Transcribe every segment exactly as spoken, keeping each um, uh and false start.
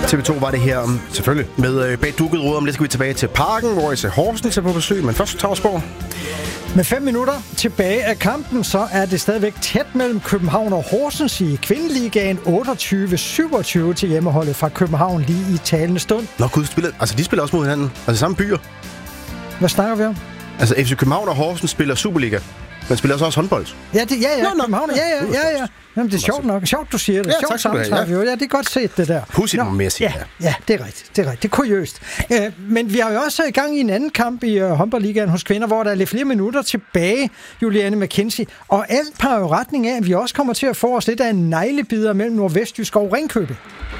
T V to var det her, selvfølgelig, med øh, bag dukket råd. Om lidt skal vi tilbage til Parken, hvor S C Horsens er på besøg. Men først Tavsborg. Med fem minutter tilbage af kampen, så er det stadigvæk tæt mellem København og Horsens i Kvindeligaen. otteogtyve syvogtyve til hjemmeholdet fra København lige i talende stund. Nå gud, spiller, altså de spiller også mod hinanden. Altså samme byer. Hvad snakker vi om? Altså F C København og Horsens spiller Superliga. Men spiller også, også håndbold. Ja, det, ja, ja. Nå, nå. København, ja, ja, ja, ja. Jamen, det er sjovt nok. Sjovt, du siger det. Ja, sjovt tak skal du have, sammentræf, jo. Ja, det er godt set, det der. Pudsigt, må mere sige. Ja, ja, det er rigtigt. Det er rigtigt. Det er kuriøst. Uh, men vi har jo også i gang i en anden kamp i uh, håndboldligaen hos kvinder, hvor der er lidt flere minutter tilbage, Juliane McKenzie. Og alt peger jo retning af, at vi også kommer til at få os lidt af en neglebider mellem Nordvestjysk og Ringkøbing.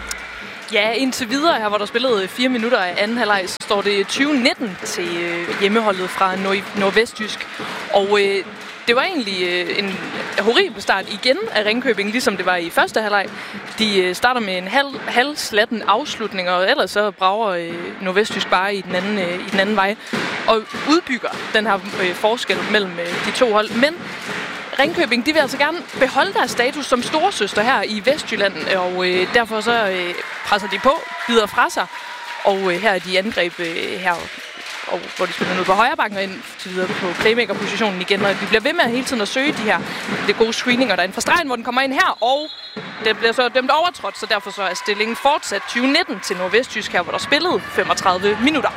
Ja, indtil videre her, hvor der spillede fire minutter af anden halvleg, så står det tyve nitten til øh, hjemmeholdet fra Nord- Nordvestjysk. Og øh, det var egentlig øh, en horribel start igen af Ringkøbing, ligesom det var i første halvleg. De øh, starter med en halv, halvslatten afslutning, og ellers så brager øh, Nordvestjysk bare i den, anden, øh, i den anden vej. Og udbygger den her øh, forskel mellem øh, de to hold. Men Ringkøbing, de vil altså gerne beholde deres status som storesøster her i Vestjylland, og øh, derfor så øh, presser de på, bider fra sig, og øh, her er de angreb øh, her, og, hvor de spiller ned på højre bakken og ind til videre på playmaker-positionen igen, og de bliver ved med hele tiden at søge de her det gode screeninger derinde fra stregen, hvor den kommer ind her, og det bliver så dømt overtrådt, så derfor så er stillingen fortsat tyve nitten til Nordvestjysk her, hvor der spillede femogtredive minutter.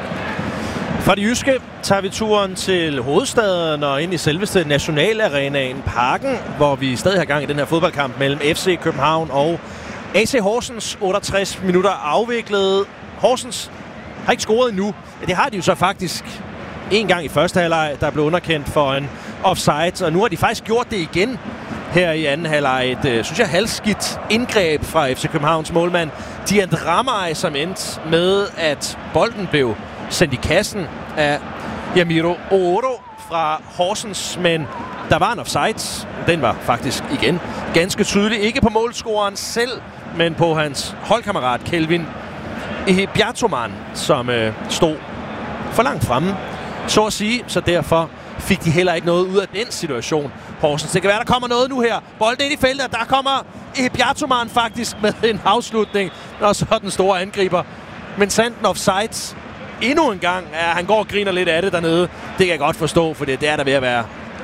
Fra det jyske tager vi turen til hovedstaden og ind i selveste Nationalarenaen Parken, hvor vi stadig har gang i den her fodboldkamp mellem F C København og A C Horsens. otteogtres minutter afviklet. Horsens har ikke scoret endnu. Ja, det har de jo så faktisk en gang i første halvleg, der blev underkendt for en offside, og nu har de faktisk gjort det igen her i anden halvleg. Et, øh, synes jeg, halvskidt indgreb fra F C Københavns målmand Dian Dramaj, som endte med, at bolden blev sendt i kassen af Yamiro Oro fra Horsens, men der var en offside. Den var faktisk igen ganske tydelig. Ikke på målscoreren selv, men på hans holdkammerat Kelvin Ehibiatoman, som øh, stod for langt fremme, så at sige. Så derfor fik de heller ikke noget ud af den situation. Horsens, det kan være, der kommer noget nu her. Bolden ind i feltet, der kommer Ehibiatoman faktisk med en afslutning, og så den store angriber. Men sandt en offside endnu en gang. Ja, han går og griner lidt af det dernede. Det kan jeg godt forstå, for det er der ved at være,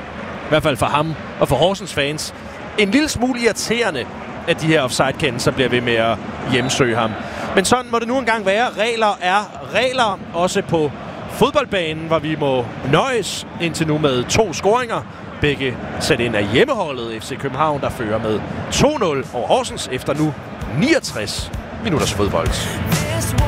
i hvert fald for ham og for Horsens fans, en lille smule irriterende, at de her offside-kendelser bliver ved med at hjemsøge ham. Men sådan må det nu engang være. Regler er regler, også på fodboldbanen, hvor vi må nøjes indtil nu med to scoringer. Begge sat ind af hjemmeholdet F C København, der fører med to nul over Horsens efter nu niogtres minutters fodbold.